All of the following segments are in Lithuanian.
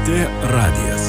LRT radijas.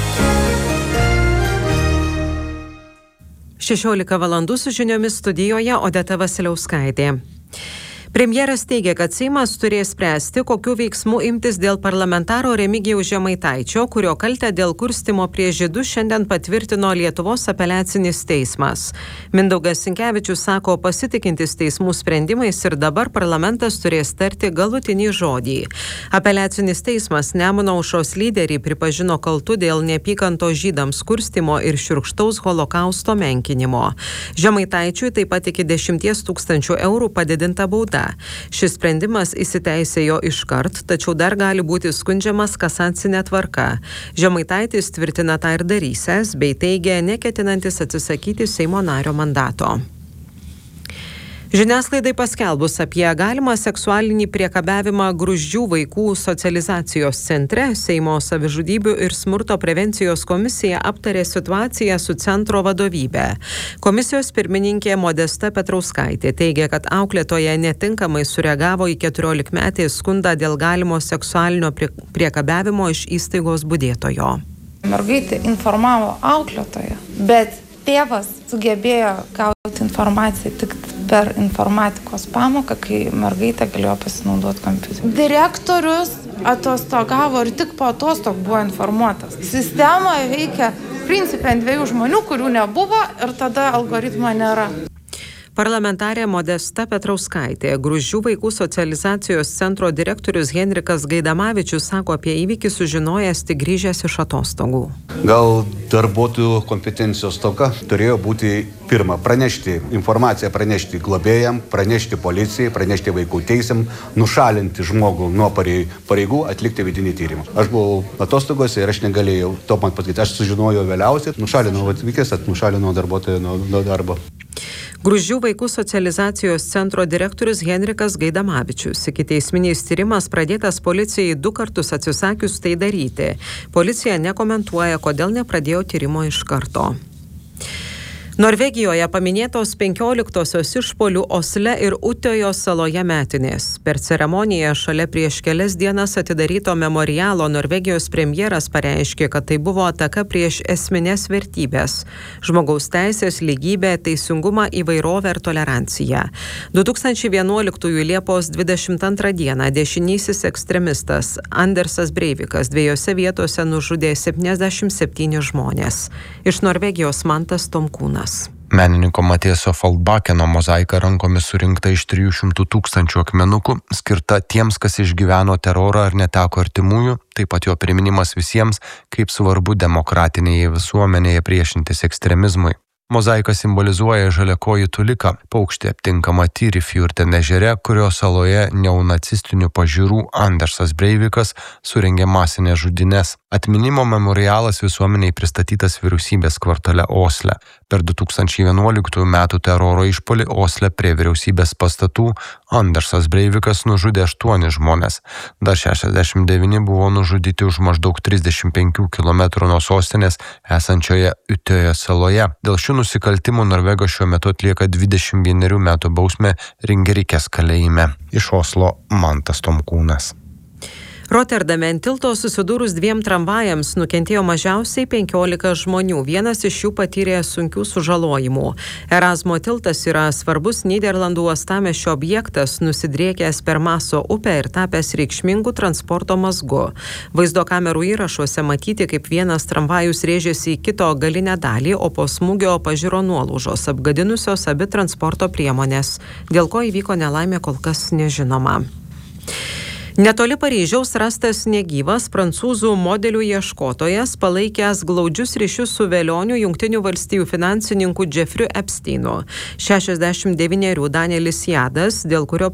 16 valandų su žiniomis studijoje Odeta Vasiliauskaitė. Premjeras teigia, kad Seimas turės spręsti, kokių veiksmų imtis dėl parlamentaro Remigijaus Žemaitaičio, kurio kaltę dėl kurstymo prieš žydus šiandien patvirtino Lietuvos apeliacinis teismas. Mindaugas Sinkevičius sako pasitikintis teismų sprendimais ir dabar parlamentas turės tarti galutinį žodį. Apeliacinis teismas Nemuno aušros lyderį pripažino kaltu dėl neapykantos žydams kurstymo ir šiurkštaus holokausto menkinimo. Žemaitaičiui taip pat iki 10 000 eurų padidinta bauda. Šis sprendimas įsiteisėjo iškart, tačiau dar gali būti skundžiamas kasacinė tvarka. Žemaitaitis tvirtina tą ir darysęs, bei teigia neketinantis atsisakyti Seimo nario mandato. Žiniasklaidai paskelbus apie galimą seksualinį priekabiavimą Gruzdžių vaikų socializacijos centre, Seimo savižudybių ir smurto prevencijos komisija aptarė situaciją su centro vadovybe. Komisijos pirmininkė Modesta Petrauskaitė teigia, kad auklėtoja netinkamai sureagavo į 14-metį skundą dėl galimo seksualinio priekabiavimo iš įstaigos budėtojo. Mergaitė informavo auklėtoją, bet tėvas sugebėjo gauti informaciją tik per informatikos pamoką, kai mergaitė galėjo pasinaudoti kompiuteriu. Direktorius atostogavo ir tik po atostogų buvo informuotas. Sistemoje veikia principe ant 2 žmonių, kurių nebuvo ir tada algoritmo nėra. Parlamentarė Modesta Petrauskaitė, Gruzdžių vaikų socializacijos centro direktorius Henrikas Gaidamavičius sako apie įvykį sužinojęs tik grįžęs iš atostogų. Gal darbuotojų kompetencijos stoka turėjo būti pirma pranešti informaciją, pranešti globėjam, pranešti policijai, pranešti vaikų teisėm, nušalinti žmogų nuo pareigų, atlikti vidinį tyrimą. Aš buvau atostogose ir aš negalėjau to man pasakyti. Aš sužinojau vėliausiai, nušalinau atvykęs, nušalinau darbuotoją nuo darbo. Gruzdžių vaikų socializacijos centro direktorius Henrikas Gaidamavičius. Ikiteisminis tyrimas pradėtas policijai 2 kartus atsisakius tai daryti. Policija nekomentuoja, kodėl nepradėjo tyrimo iš karto. Norvegijoje paminėtos 15-osios išpuolių Osle ir Utøjo saloje metinės. Per ceremoniją šalia prieš kelias dienas atidaryto memorialo Norvegijos premjeras pareiškė, kad tai buvo ataka prieš esminės vertybės – žmogaus teisės, lygybę, teisingumą, įvairovę ir toleranciją. 2011 Liepos 22 dieną dešinysis ekstremistas Andersas Breivikas 2 vietose nužudė 77 žmonės. Iš Norvegijos Mantas Tomkūnas. Menininko Matieso Faldbakeno mozaika rankomis surinkta iš 300 000 akmenukų, skirta tiems, kas išgyveno terorą ar neteko artimųjų, taip pat jo priminimas visiems, kaip svarbu demokratinėje visuomenėje priešintis ekstremizmui. Mozaika simbolizuoja žaliakojį tuliką, paukštį aptinkamą Tyrifjurten ežere, kurio saloje neonacistinių pažiūrų Andersas Breivikas surengė masinės žudynes. Atminimo memorialas visuomeniai pristatytas vyriausybės kvartale Osle. Per 2011 metų teroro išpuolį Osle prie vyriausybės pastatų Andersas Breivikas nužudė 8 žmonės. Dar 69 buvo nužudyti už maždaug 35 km nuo sostinės esančioje Utøjo saloje. Dėl šių nusikaltimų Norvegas šiuo metu atlieka 21 metų bausmę Ringerikės kalėjime. Iš Oslo Mantas Tomkūnas. Rotterdame ant tilto susidūrus 2 tramvajams nukentėjo mažiausiai 15 žmonių, vienas iš jų patyrė sunkių sužalojimų. Erasmo tiltas yra svarbus Nyderlandų uostamiesčio objektas, nusidriekęs per Maso upę ir tapęs reikšmingų transporto mazgu. Vaizdo kamerų įrašuose matyti, kaip vienas tramvajus rėžėsi į kito galinę dalį, o po smūgio pažiro nuolaužos, apgadinusios abi transporto priemonės. Dėl ko įvyko nelaimė, kol kas nežinoma. Netoli Paryžiaus rastas negyvas prancūzų modelių ieškotojas, palaikęs glaudžius ryšius su velioniu Jungtinių valstijų finansininku Jeffriu Epsteinu. 69 Danielis Jadas, dėl kurio